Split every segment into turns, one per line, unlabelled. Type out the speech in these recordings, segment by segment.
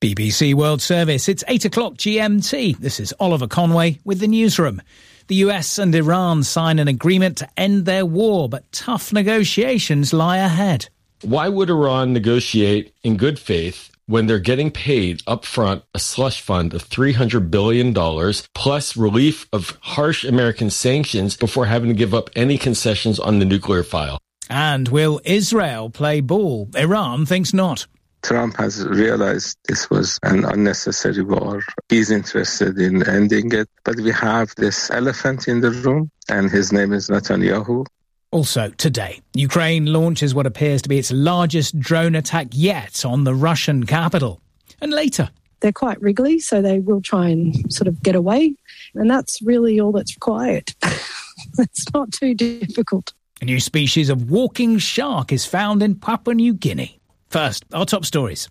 BBC World Service. It's 8 o'clock GMT. This is Oliver Conway with the newsroom. The US and Iran sign an agreement to end their war, but tough negotiations lie ahead.
Why would Iran negotiate in good faith when they're getting paid up front a slush fund of $300 billion plus relief of harsh American sanctions before having to give up any concessions on the nuclear file?
And will Israel play ball? Iran thinks not.
Trump has realized this was an unnecessary war. He's interested in ending it. But we have this elephant in the room, and his name is Netanyahu.
Also today, Ukraine launches what appears to be its largest drone attack yet on the Russian capital. And later,
they're quite wriggly, so they will try and sort of get away. And that's really all that's required. It's not too difficult.
A new species of walking shark is found in Papua New Guinea. First, our top stories.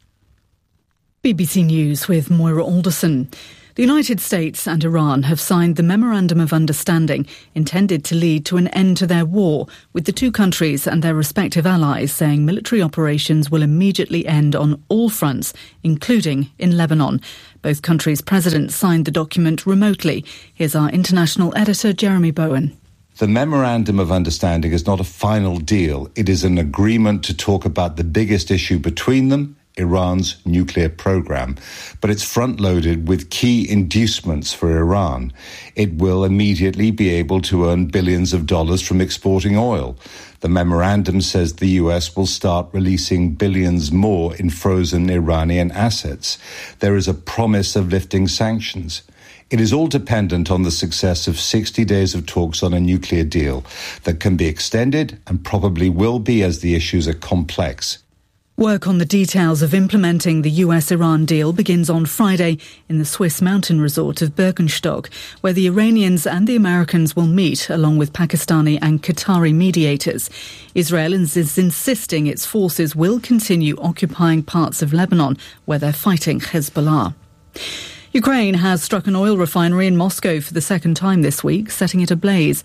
BBC News with Moira Alderson. The United States and Iran have signed the Memorandum of Understanding intended to lead to an end to their war, with the two countries and their respective allies saying military operations will immediately end on all fronts, including in Lebanon. Both countries' presidents signed the document remotely. Here's our international editor, Jeremy Bowen.
The Memorandum of Understanding is not a final deal. It is an agreement to talk about the biggest issue between them, Iran's nuclear program. But it's front-loaded with key inducements for Iran. It will immediately be able to earn billions of dollars from exporting oil. The memorandum says the US will start releasing billions more in frozen Iranian assets. There is a promise of lifting sanctions. It is all dependent on the success of 60 days of talks on a nuclear deal that can be extended and probably will be as the issues are complex.
Work on the details of implementing the US-Iran deal begins on Friday in the Swiss mountain resort of Birkenstock, where the Iranians and the Americans will meet, along with Pakistani and Qatari mediators. Israel is insisting its forces will continue occupying parts of Lebanon, where they're fighting Hezbollah. Ukraine has struck an oil refinery in Moscow for the second time this week, setting it ablaze.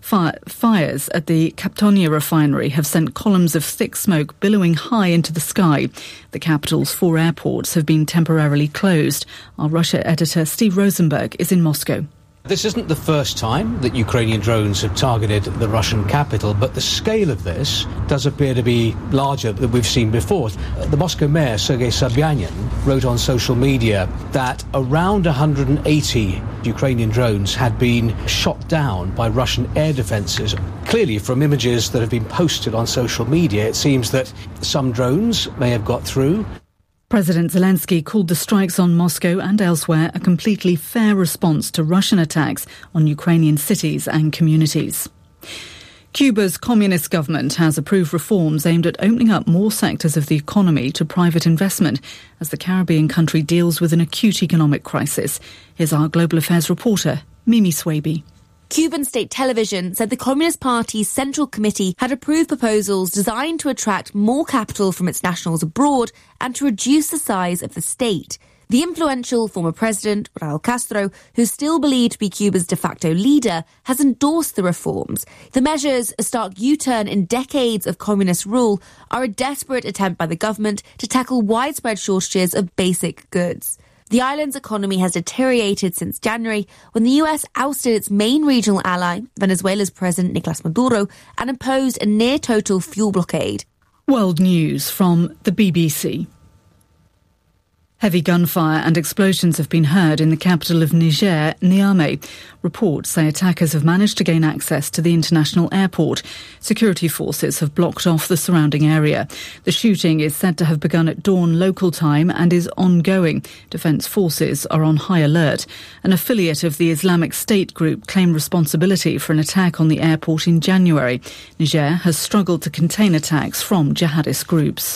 Fires at the Kaptonia refinery have sent columns of thick smoke billowing high into the sky. The capital's 4 airports have been temporarily closed. Our Russia editor Steve Rosenberg is in Moscow.
This isn't the first time that Ukrainian drones have targeted the Russian capital, but the scale of this does appear to be larger than we've seen before. The Moscow mayor, Sergei Sobyanin, wrote on social media that around 180 Ukrainian drones had been shot down by Russian air defences. Clearly, from images that have been posted on social media, it seems that some drones may have got through.
President Zelensky called the strikes on Moscow and elsewhere a completely fair response to Russian attacks on Ukrainian cities and communities. Cuba's communist government has approved reforms aimed at opening up more sectors of the economy to private investment as the Caribbean country deals with an acute economic crisis. Here's our Global Affairs reporter, Mimi Swaby.
Cuban state television said the Communist Party's Central Committee had approved proposals designed to attract more capital from its nationals abroad and to reduce the size of the state. The influential former president, Raul Castro, who's still believed to be Cuba's de facto leader, has endorsed the reforms. The measures, a stark U-turn in decades of communist rule, are a desperate attempt by the government to tackle widespread shortages of basic goods. The island's economy has deteriorated since January, when the US ousted its main regional ally, Venezuela's President Nicolas Maduro, and imposed a near-total fuel blockade.
World News from the BBC. Heavy gunfire and explosions have been heard in the capital of Niger, Niamey. Reports say attackers have managed to gain access to the international airport. Security forces have blocked off the surrounding area. The shooting is said to have begun at dawn local time and is ongoing. Defence forces are on high alert. An affiliate of the Islamic State group claimed responsibility for an attack on the airport in January. Niger has struggled to contain attacks from jihadist groups.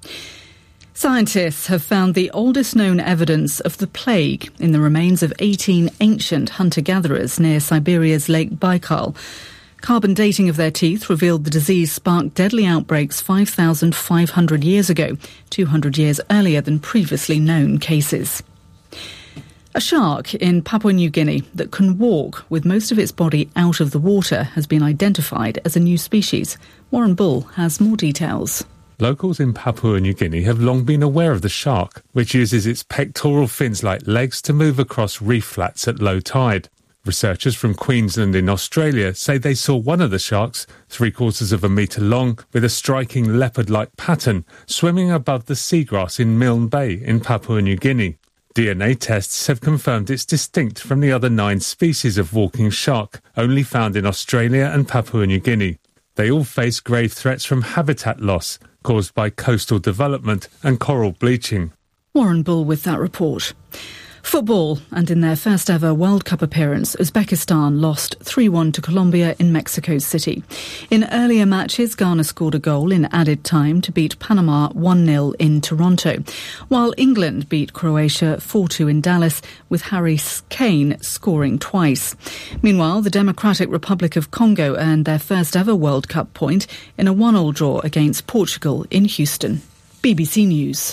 Scientists have found the oldest known evidence of the plague in the remains of 18 ancient hunter-gatherers near Siberia's Lake Baikal. Carbon dating of their teeth revealed the disease sparked deadly outbreaks 5,500 years ago, 200 years earlier than previously known cases. A shark in Papua New Guinea that can walk with most of its body out of the water has been identified as a new species. Warren Bull has more details.
Locals in Papua New Guinea have long been aware of the shark, which uses its pectoral fins-like legs to move across reef flats at low tide. Researchers from Queensland in Australia say they saw one of the sharks, 3/4 of a metre long, with a striking leopard-like pattern, swimming above the seagrass in Milne Bay in Papua New Guinea. DNA tests have confirmed it's distinct from the other 9 species of walking shark, only found in Australia and Papua New Guinea. They all face grave threats from habitat loss caused by coastal development and coral bleaching.
Warren Bull with that report. Football, and in their first ever World Cup appearance, Uzbekistan lost 3-1 to Colombia in Mexico City. In earlier matches, Ghana scored a goal in added time to beat Panama 1-0 in Toronto, while England beat Croatia 4-2 in Dallas, with Harry Kane scoring twice. Meanwhile, the Democratic Republic of Congo earned their first ever World Cup point in a 1-1 draw against Portugal in Houston. BBC News.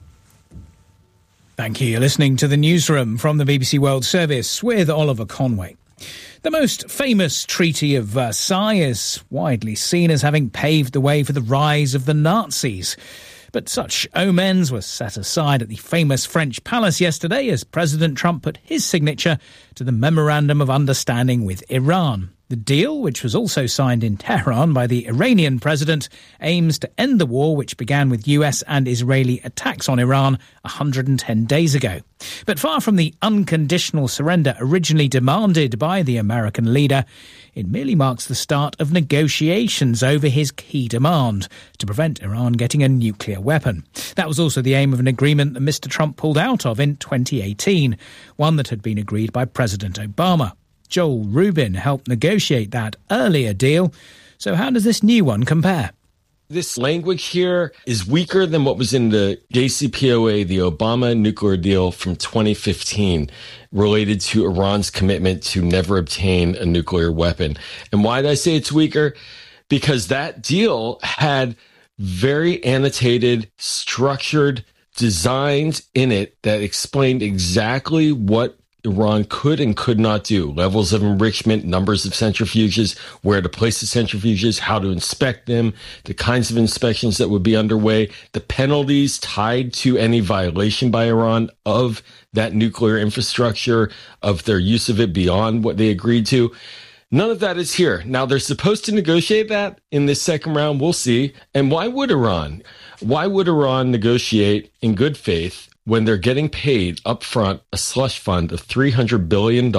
Thank you. You're listening to the Newsroom from the BBC World Service with Oliver Conway. The most famous Treaty of Versailles is widely seen as having paved the way for the rise of the Nazis. But such omens were set aside at the famous French palace yesterday as President Trump put his signature to the Memorandum of Understanding with Iran. The deal, which was also signed in Tehran by the Iranian president, aims to end the war which began with US and Israeli attacks on Iran 110 days ago. But far from the unconditional surrender originally demanded by the American leader, it merely marks the start of negotiations over his key demand to prevent Iran getting a nuclear weapon. That was also the aim of an agreement that Mr. Trump pulled out of in 2018, one that had been agreed by President Obama. Joel Rubin helped negotiate that earlier deal. So how does this new one compare?
This language here is weaker than what was in the JCPOA, the Obama nuclear deal from 2015, related to Iran's commitment to never obtain a nuclear weapon. And why did I say it's weaker? Because that deal had very annotated, structured designs in it that explained exactly what Iran could and could not do. Levels of enrichment, numbers of centrifuges, where to place the centrifuges, how to inspect them, the kinds of inspections that would be underway, the penalties tied to any violation by Iran of that nuclear infrastructure, of their use of it beyond what they agreed to. None of that is here. Now, they're supposed to negotiate that in this second round. We'll see. And why would Iran? Why would Iran negotiate in good faith when they're getting paid up front a slush fund of $300 billion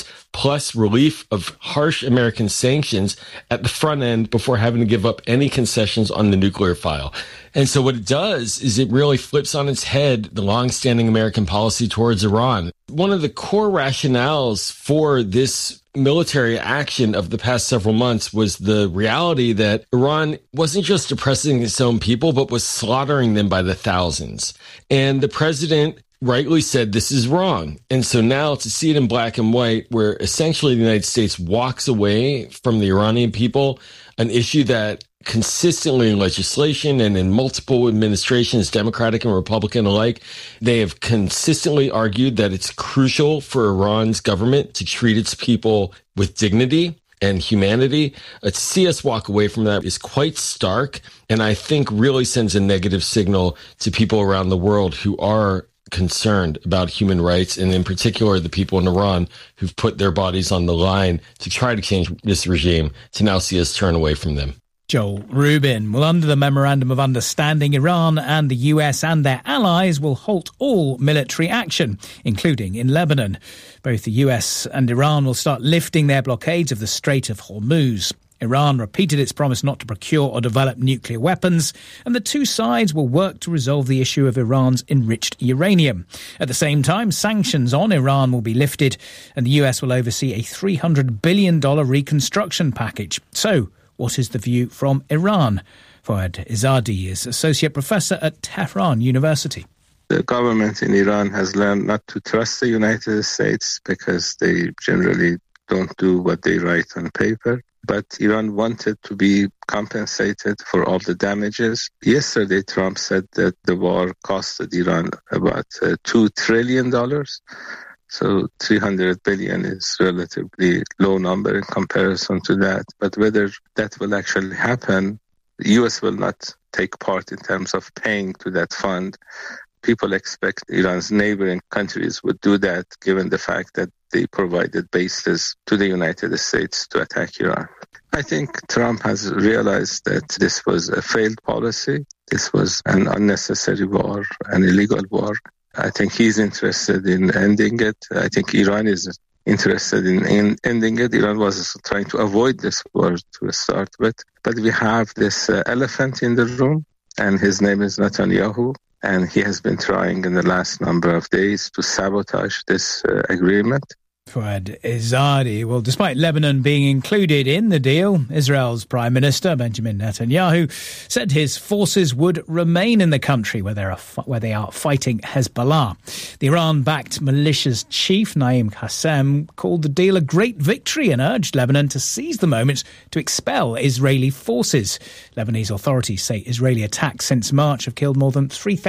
plus relief of harsh American sanctions at the front end before having to give up any concessions on the nuclear file? And so what it does is it really flips on its head the longstanding American policy towards Iran. One of the core rationales for this military action of the past several months was the reality that Iran wasn't just oppressing its own people, but was slaughtering them by the thousands. And the president rightly said this is wrong. And so now to see it in black and white, where essentially the United States walks away from the Iranian people, an issue that consistently in legislation and in multiple administrations, Democratic and Republican alike, they have consistently argued that it's crucial for Iran's government to treat its people with dignity and humanity. To see us walk away from that is quite stark, and I think really sends a negative signal to people around the world who are concerned about human rights, and in particular the people in Iran who've put their bodies on the line to try to change this regime, to now see us turn away from them.
Joel Rubin. Well, under the Memorandum of Understanding, Iran and the US and their allies will halt all military action, including in Lebanon. Both the US and Iran will start lifting their blockades of the Strait of Hormuz. Iran repeated its promise not to procure or develop nuclear weapons, and the two sides will work to resolve the issue of Iran's enriched uranium. At the same time, sanctions on Iran will be lifted, and the US will oversee a $300 billion reconstruction package. So, what is the view from Iran? Fouad Izzadi is Associate Professor at Tehran University.
The government in Iran has learned not to trust the United States because they generally don't do what they write on paper. But Iran wanted to be compensated for all the damages. Yesterday, Trump said that the war costed Iran about $2 trillion. So 300 billion is relatively low number in comparison to that. But whether that will actually happen The U.S. will not take part in terms of paying to that fund. People expect Iran's neighboring countries would do that, given the fact that they provided bases to the United States to attack Iran. I think Trump has realized that this was a failed policy. This was an unnecessary war, an illegal war. I think he's interested in ending it. I think Iran is interested in ending it. Iran was trying to avoid this war to start with. But we have this elephant in the room, and his name is Netanyahu. And he has been trying in the last number of days to sabotage this agreement.
Fouad Izzadi. Well, despite Lebanon being included in the deal, Israel's Prime Minister Benjamin Netanyahu said his forces would remain in the country where they are fighting Hezbollah. The Iran-backed militia's chief, Naim Qassem, called the deal a great victory and urged Lebanon to seize the moment to expel Israeli forces. Lebanese authorities say Israeli attacks since March have killed more than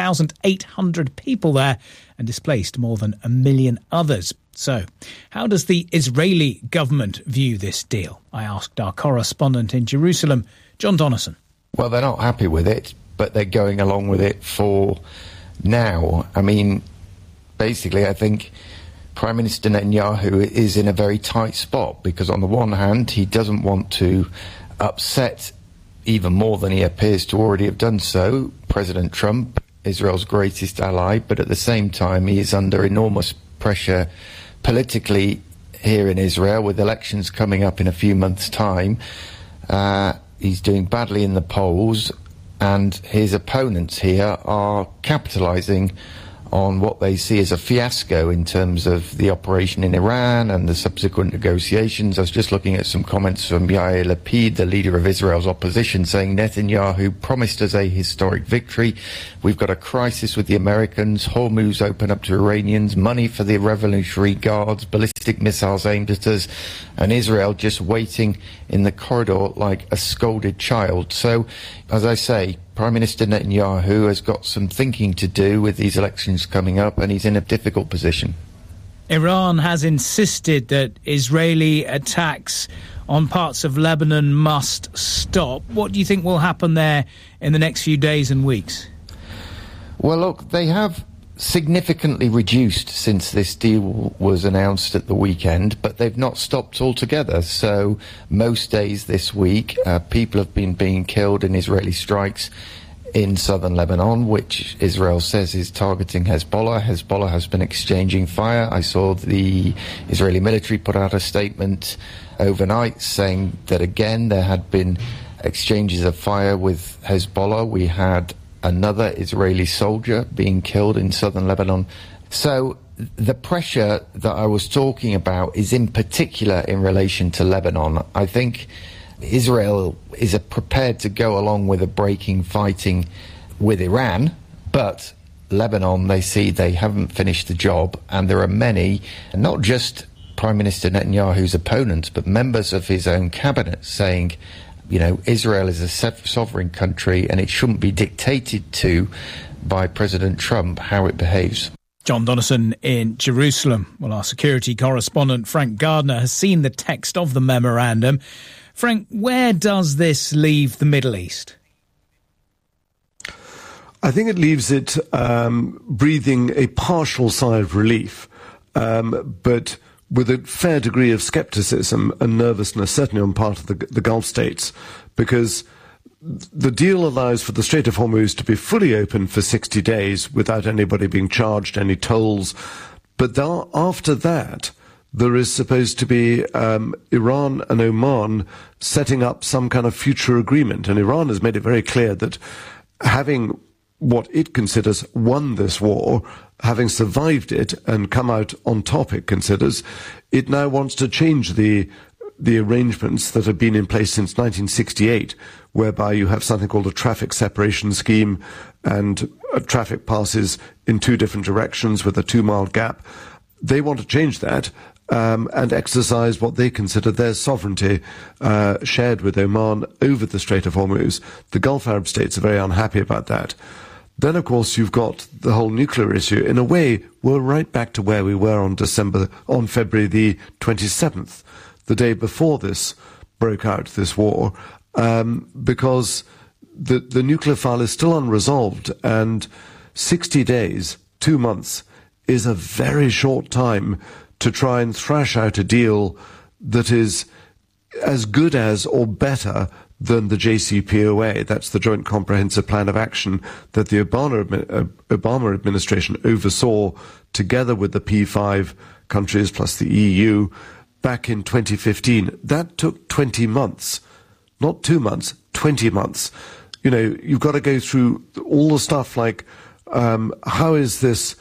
3,800 people there and displaced more than 1 million others. So, how does the Israeli government view this deal? I asked our correspondent in Jerusalem, John Donnison.
Well, they're not happy with it, but they're going along with it for now. I mean, basically, I think Prime Minister Netanyahu is in a very tight spot because on the one hand, he doesn't want to upset even more than he appears to already have done so, President Trump, Israel's greatest ally, but at the same time, he is under enormous pressure politically here in Israel, with elections coming up in a few months' time. He's doing badly in the polls, and his opponents here are capitalising on what they see as a fiasco in terms of the operation in Iran and the subsequent negotiations. I was just looking at some comments from Yair Lapid, the leader of Israel's opposition, saying Netanyahu promised us a historic victory. We've got a crisis with the Americans, Hormuz open up to Iranians, money for the Revolutionary Guards, ballistic missiles aimed at us, and Israel just waiting in the corridor like a scolded child. So, as I say, Prime Minister Netanyahu has got some thinking to do with these elections coming up, and he's in a difficult position.
Iran has insisted that Israeli attacks on parts of Lebanon must stop. What do you think will happen there in the next few days and weeks?
Well, look, they have significantly reduced since this deal was announced at the weekend, but they've not stopped altogether. So most days this week, people have been being killed in Israeli strikes in southern Lebanon, which Israel says is targeting Hezbollah. Hezbollah has been exchanging fire. I saw the Israeli military put out a statement overnight saying that again there had been exchanges of fire with Hezbollah. We had another Israeli soldier being killed in southern Lebanon. So the pressure that I was talking about is in particular in relation to Lebanon. I think Israel is prepared to go along with a breaking fighting with Iran, but Lebanon, they see they haven't finished the job, and there are many, not just Prime Minister Netanyahu's opponents, but members of his own cabinet saying, you know, Israel is a sovereign country and it shouldn't be dictated to by President Trump how it behaves.
John Donnison in Jerusalem. Well, our security correspondent Frank Gardner has seen the text of the memorandum. Frank, where does this leave the Middle East?
I think it leaves it breathing a partial sigh of relief, but with a fair degree of scepticism and nervousness, certainly on part of the Gulf states, because the deal allows for the Strait of Hormuz to be fully open for 60 days without anybody being charged any tolls. But after that, there is supposed to be Iran and Oman setting up some kind of future agreement. And Iran has made it very clear that having what it considers won this war, having survived it and come out on top, it considers, it now wants to change the arrangements that have been in place since 1968, whereby you have something called a traffic separation scheme, and traffic passes in two different directions with a 2-mile gap. They want to change that and exercise what they consider their sovereignty shared with Oman over the Strait of Hormuz. The Gulf Arab states are very unhappy about that. Then, of course, you've got the whole nuclear issue. In a way, we're right back to where we were on February the 27th, the day before this broke out, this war, because the nuclear file is still unresolved, and 60 days, 2 months, is a very short time to try and thrash out a deal that is as good as or better than the JCPOA. That's the Joint Comprehensive Plan of Action that the Obama administration oversaw together with the P5 countries plus the EU back in 2015. That took 20 months. Not 2 months, 20 months. You know, you've got to go through all the stuff like how is this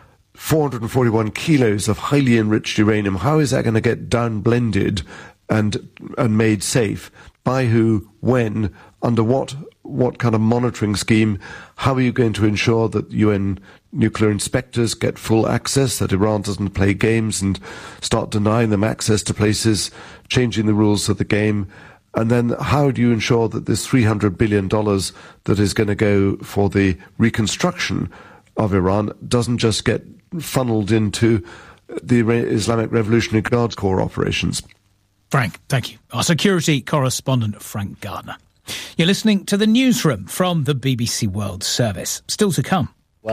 441 kilos of highly enriched uranium, how is that going to get down blended and made safe? By who, when, under what kind of monitoring scheme? How are you going to ensure that UN nuclear inspectors get full access, that Iran doesn't play games and start denying them access to places, changing the rules of the game? And then how do you ensure that this $300 billion that is going to go for the reconstruction of Iran doesn't just get funneled into the Islamic Revolutionary Guards Corps operations?
Frank, thank you. Our security correspondent, Frank Gardner. You're listening to the Newsroom from the BBC World Service. Still to come.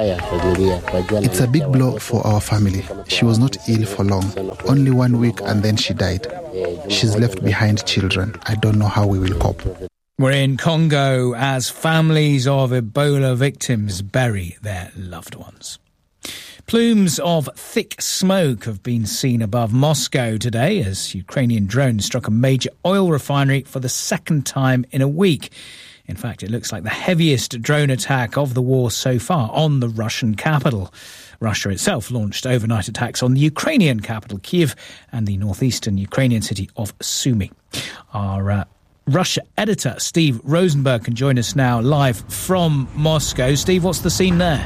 It's a big blow for our family. She was not ill for long, only 1 week, and then she died. She's left behind children. I don't know how we will cope.
We're in Congo as families of Ebola victims bury their loved ones. Plumes of thick smoke have been seen above Moscow today as Ukrainian drones struck a major oil refinery for the second time in a week. In fact, it looks like the heaviest drone attack of the war so far on the Russian capital. Russia itself launched overnight attacks on the Ukrainian capital, Kyiv, and the northeastern Ukrainian city of Sumy. Our Russia editor, Steve Rosenberg, can join us now live from Moscow. Steve, what's the scene there?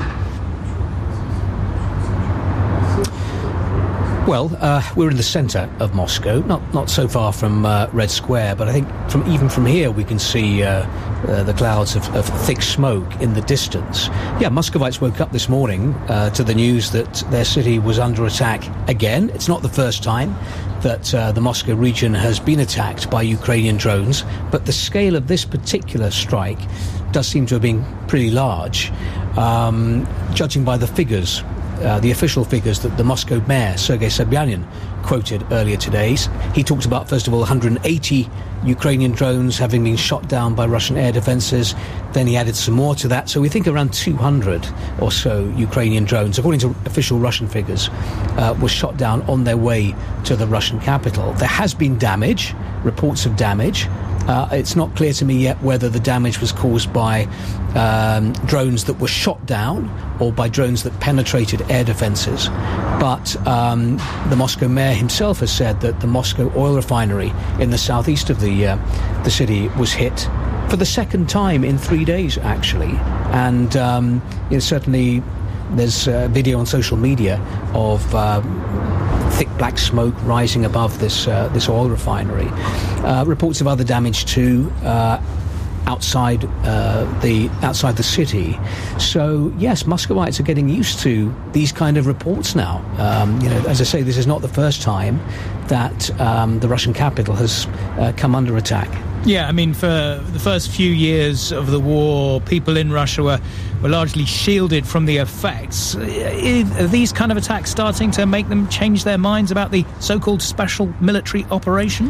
Well, we're in the centre of Moscow, not so far from Red Square, but I think even from here we can see the clouds of thick smoke in the distance. Yeah, Muscovites woke up this morning to the news that their city was under attack again. It's not the first time that the Moscow region has been attacked by Ukrainian drones, but the scale of this particular strike does seem to have been pretty large, judging by the figures. The official figures that the Moscow mayor, Sergei Sobyanin, quoted earlier today. He talked about, first of all, 180 Ukrainian drones having been shot down by Russian air defences. Then he added some more to that. So we think around 200 or so Ukrainian drones, according to official Russian figures, were shot down on their way to the Russian capital. There has been damage, reports of damage. It's not clear to me yet whether the damage was caused by drones that were shot down or by drones that penetrated air defences. But the Moscow mayor himself has said that the Moscow oil refinery in the southeast of the city was hit for the second time in 3 days, actually. And certainly there's a video on social media of thick black smoke rising above this oil refinery. Reports of other damage too outside the city. So yes, Muscovites are getting used to these kind of reports now. As I say, this is not the first time that the Russian capital has come under attack.
Yeah, I mean, for the first few years of the war, people in Russia were largely shielded from the effects. Are these kind of attacks starting to make them change their minds about the so-called special military operation?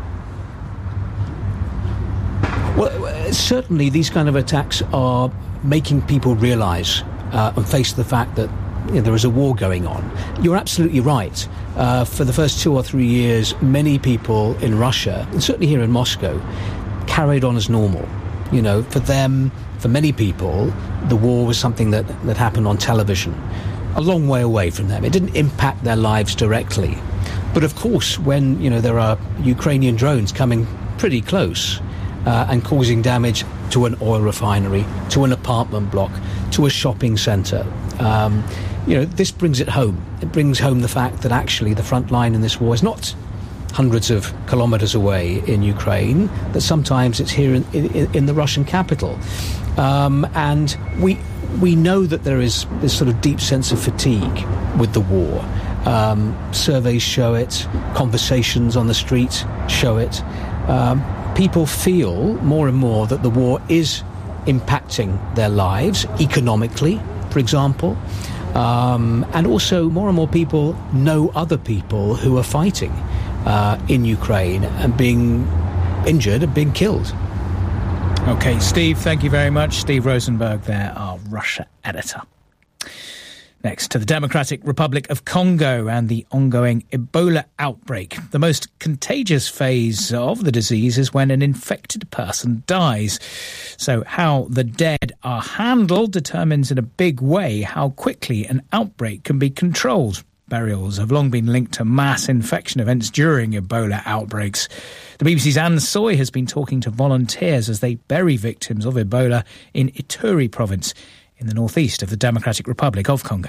Well, certainly these kind of attacks are making people realise and face the fact that there is a war going on. You're absolutely right. For the first 2 or 3 years, many people in Russia, and certainly here in Moscow, carried on as normal. For them, for many people, the war was something that happened on television, a long way away from them. It didn't impact their lives directly. But of course, when there are Ukrainian drones coming pretty close and causing damage to an oil refinery, to an apartment block, to a shopping centre, this brings it home. It brings home the fact that actually the front line in this war is not hundreds of kilometres away in Ukraine, that sometimes it's here in the Russian capital. And we know that there is this sort of deep sense of fatigue with the war. Surveys show it, conversations on the street show it. People feel more and more that the war is impacting their lives economically, for example. And also more and more people know other people who are fighting in Ukraine and being injured and being killed.
OK, Steve, thank you very much. Steve Rosenberg there, our Russia editor. Next to the Democratic Republic of Congo and the ongoing Ebola outbreak. The most contagious phase of the disease is when an infected person dies. So how the dead are handled determines in a big way how quickly an outbreak can be controlled. Burials have long been linked to mass infection events during Ebola outbreaks. The BBC's Anne Soy has been talking to volunteers as they bury victims of Ebola in Ituri province in the northeast of the Democratic Republic of Congo.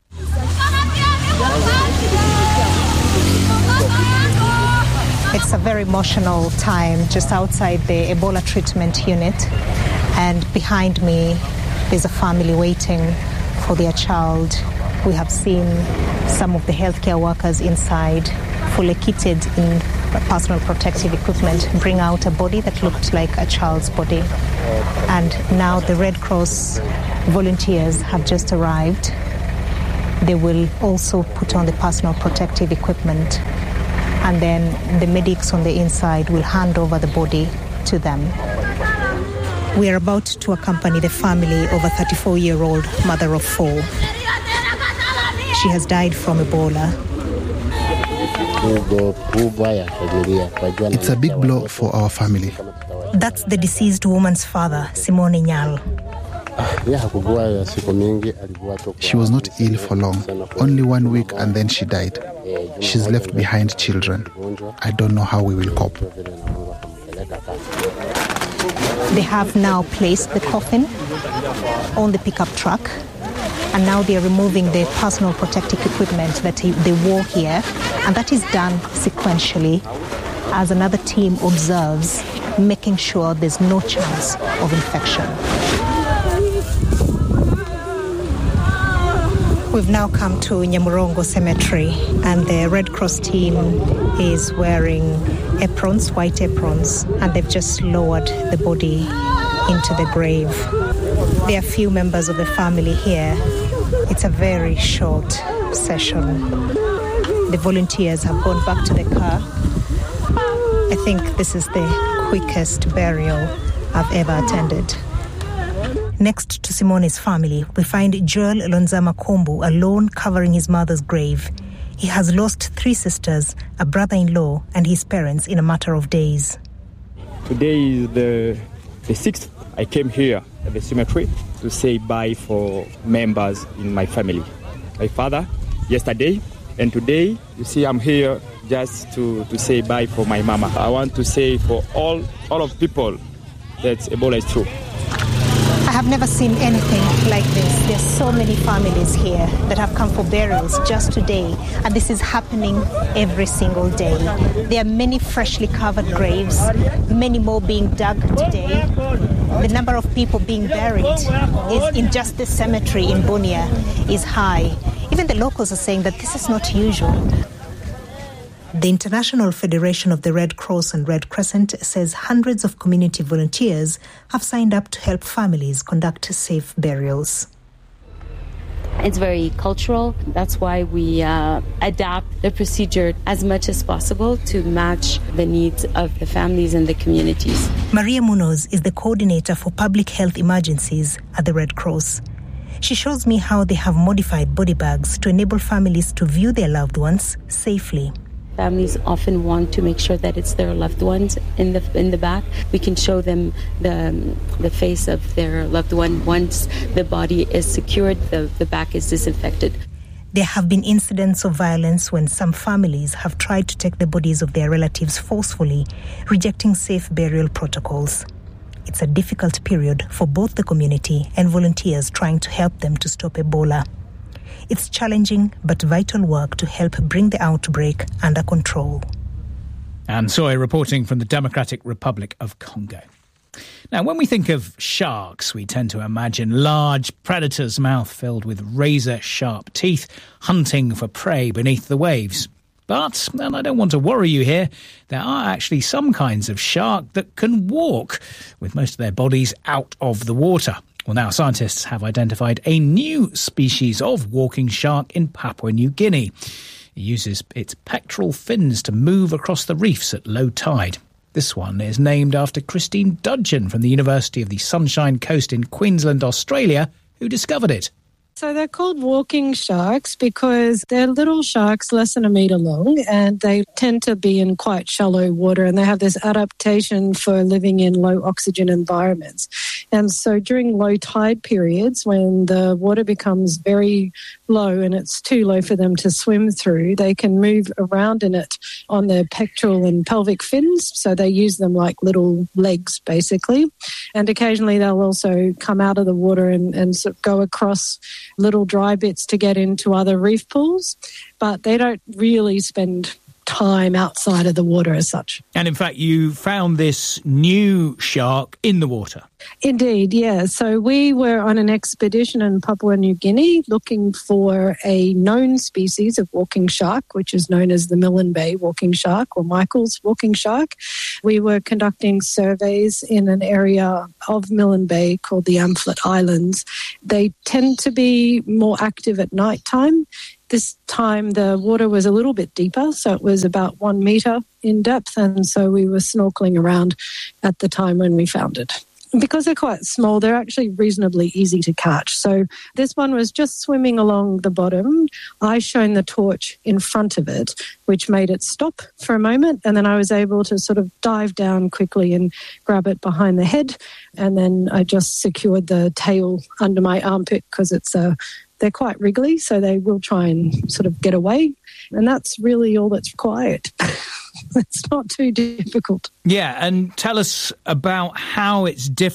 It's a very emotional time just outside the Ebola treatment unit, and behind me there's a family waiting for their child. We have seen some of the healthcare workers inside, fully kitted in personal protective equipment, bring out a body that looked like a child's body. And now the Red Cross volunteers have just arrived. They will also put on the personal protective equipment, and then the medics on the inside will hand over the body to them. We are about to accompany the family of a 34-year-old mother of 4. She has died from Ebola.
It's a big blow for our family.
That's the deceased woman's father, Simone Nyal.
She was not ill for long, only 1 week, and then she died. She's left behind children. I don't know how we will cope.
They have now placed the coffin on the pickup truck, and now they are removing the personal protective equipment that they wore here, and that is done sequentially as another team observes, making sure there's no chance of infection. We've now come to Nyamurongo Cemetery, and the Red Cross team is wearing aprons, white aprons, and they've just lowered the body into the grave. There are few members of the family here. It's a very short session. The volunteers have gone back to the car. I think this is the quickest burial I've ever attended. Next to Simone's family, we find Joel Lonzama Kombu alone covering his mother's grave. He has lost 3 sisters, a brother-in-law, and his parents in a matter of days.
Today is the 6th. I came here at the cemetery to say bye for members in my family. My father, yesterday, and today, you see, I'm here just to say bye for my mama. I want to say for all of people that Ebola is true.
I have never seen anything like this. There's so many families here that have come for burials just today, and this is happening every single day. There are many freshly covered graves, many more being dug today. The number of people being buried is in just this cemetery in Bunia is high. Even the locals are saying that this is not usual. The International Federation of the Red Cross and Red Crescent says hundreds of community volunteers have signed up to help families conduct safe burials.
It's very cultural. That's why we adapt the procedure as much as possible to match the needs of the families and the communities.
Maria Munoz is the coordinator for public health emergencies at the Red Cross. She shows me how they have modified body bags to enable families to view their loved ones safely.
Families often want to make sure that it's their loved ones in the back. We can show them the face of their loved one. Once the body is secured, the back is disinfected.
There have been incidents of violence when some families have tried to take the bodies of their relatives forcefully, rejecting safe burial protocols. It's a difficult period for both the community and volunteers trying to help them to stop Ebola. It's challenging but vital work to help bring the outbreak under control.
Anne Soy reporting from the Democratic Republic of Congo. Now, when we think of sharks, we tend to imagine large predators, mouth filled with razor-sharp teeth, hunting for prey beneath the waves. But, and I don't want to worry you here, there are actually some kinds of shark that can walk, with most of their bodies out of the water. Well, now scientists have identified a new species of walking shark in Papua New Guinea. It uses its pectoral fins to move across the reefs at low tide. This one is named after Christine Dudgeon from the University of the Sunshine Coast in Queensland, Australia, who discovered it.
So they're called walking sharks because they're little sharks less than a metre long, and they tend to be in quite shallow water, and they have this adaptation for living in low oxygen environments. And so during low tide periods, when the water becomes very low and it's too low for them to swim through, they can move around in it on their pectoral and pelvic fins. So they use them like little legs, basically. And occasionally they'll also come out of the water and sort of go across little dry bits to get into other reef pools. But they don't really spend time outside of the water as such.
And in fact, you found this new shark in the water.
Indeed, yeah. So we were on an expedition in Papua New Guinea looking for a known species of walking shark, which is known as the Milne Bay walking shark or Michael's walking shark. We were conducting surveys in an area of Milne Bay called the Amphlett Islands. They tend to be more active at night time. This time the water was a little bit deeper, so it was about 1 metre in depth, and so we were snorkeling around at the time when we found it. Because they're quite small, they're actually reasonably easy to catch. So this one was just swimming along the bottom. I shone the torch in front of it, which made it stop for a moment, and then I was able to sort of dive down quickly and grab it behind the head, and then I just secured the tail under my armpit because they're quite wriggly, so they will try and sort of get away. And that's really all that's required. It's not too difficult.
Yeah, and tell us about how it's different